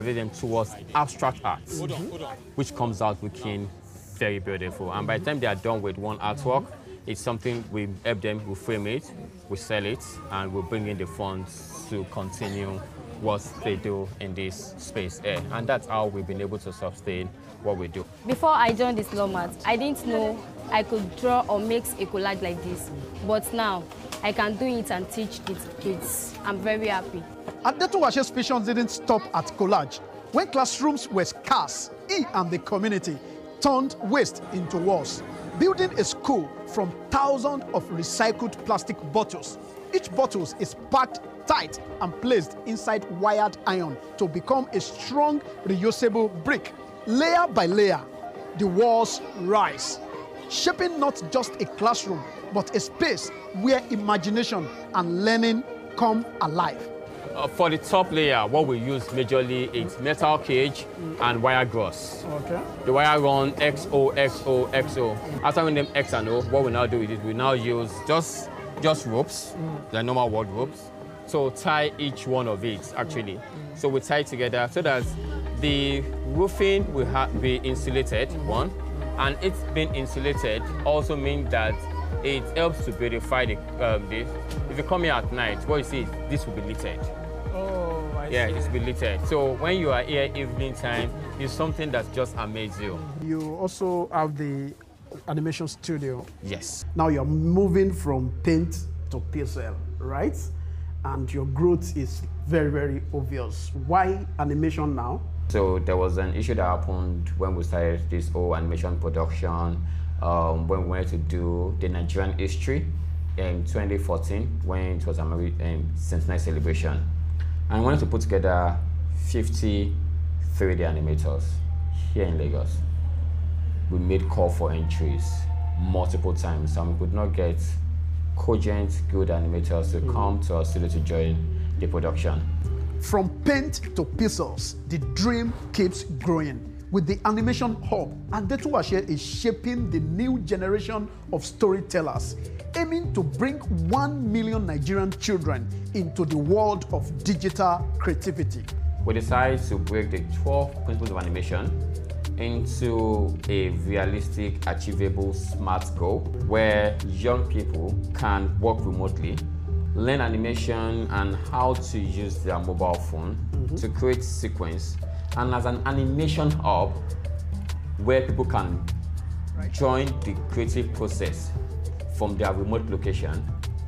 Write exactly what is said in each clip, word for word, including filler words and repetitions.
them towards abstract art, mm-hmm. which comes out looking very beautiful. And by the time they are done with one artwork, it's something we help them, we frame it, we sell it, and we bring in the funds to continue what they do in this space here. And that's how we've been able to sustain what we do. Before I joined this Lomat, I didn't know I could draw or make a collage like this. But now, I can do it and teach it kids. I'm very happy. Adetu Washe's vision didn't stop at collage. When classrooms were scarce, he and the community turned waste into walls, building a school from thousands of recycled plastic bottles. Each bottle is packed tight and placed inside wired iron to become a strong, reusable brick. Layer by layer, the walls rise, shaping not just a classroom, but a space where imagination and learning come alive. Uh, for the top layer, what we use majorly is metal cage and wire gauze. Okay. The wire run X O, X O, X O. After we name X and O, what we now do is we now use just, just ropes, mm. the normal wood ropes, so tie each one of it, actually. Mm. So we tie it together so that the roofing will be insulated, mm. one, and it's been insulated also means that it helps to beautify the, um, this. If you come here at night, what you see is this will be littered. Oh, I yeah, see. it's be littered. So when you are here evening time, it's something that just amazes you. You also have the animation studio. Yes. Now you're moving from paint to P S L, right? And your growth is very, very obvious. Why animation now? So there was an issue that happened when we started this whole animation production, um, when we wanted to do the Nigerian history in twenty fourteen, when it was a um, centenary celebration. And we wanted to put together fifty three D animators here in Lagos. We made call for entries multiple times, and we could not get cogent, good animators to mm. come to our studio to join the production. From paint to pixels, the dream keeps growing. With the Animation Hub, Adetu Washe is shaping the new generation of storytellers, aiming to bring one million Nigerian children into the world of digital creativity. We decided to break the twelve principles of animation into a realistic, achievable, smart goal where young people can work remotely, learn animation and how to use their mobile phone mm-hmm. to create sequence, and as an animation hub where people can right. join the creative process from their remote location,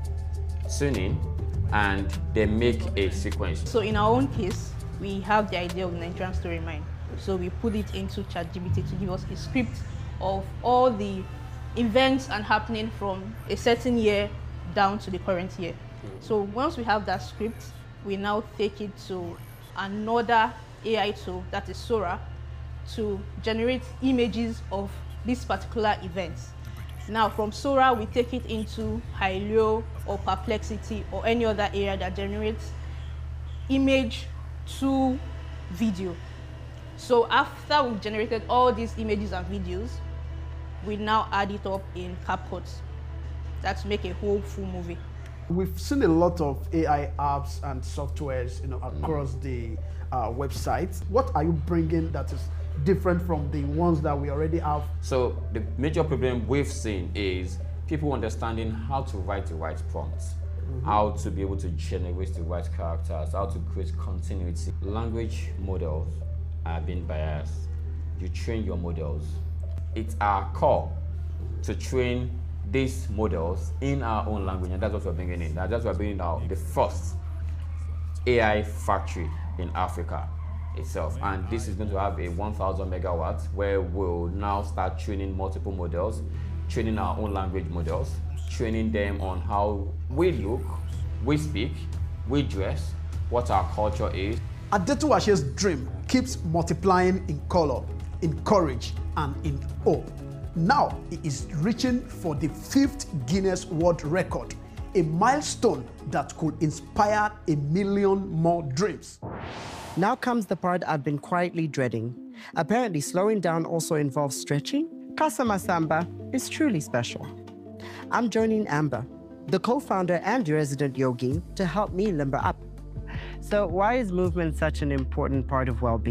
tune in, and they make a sequence. So in our own case, we have the idea of Nigerian Story Mind. So we put it into ChatGPT to give us a script of all the events and happening from a certain year down to the current year. So once we have that script, we now take it to another A I tool, that is Sora, to generate images of this particular event. Now from Sora, we take it into Hylio or Perplexity or any other area that generates image to video. So after we've generated all these images and videos, we now add it up in CapCut. That's make a whole full movie. We've seen a lot of A I apps and softwares, you know, across the uh, website. What are you bringing that is different from the ones that we already have? So the major problem we've seen is people understanding how to write the right prompts, mm-hmm. how to be able to generate the right characters, how to create continuity. Language models are being biased. You train your models. It's our core to train these models in our own language, and that's what we're bringing in. That's what we're bringing out, the first A I factory in Africa itself. And this is going to have a one thousand megawatts where we'll now start training multiple models, training our own language models, training them on how we look, we speak, we dress, what our culture is. Adetu Washe's dream keeps multiplying in color, in courage, and in hope. Now he is reaching for the fifth Guinness World Record, a milestone that could inspire a million more dreams. Now comes the part I've been quietly dreading. Apparently, slowing down also involves stretching. Casa Masamba is truly special. I'm joining Amber, the co-founder and resident yogi, to help me limber up. So why is movement such an important part of well-being?